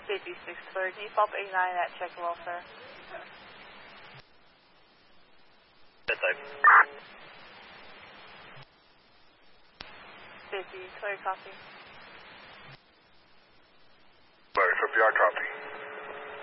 56 clear. Can you follow up 89 at check welfare? That type. 50 clear, copy. Sorry, for PR copy.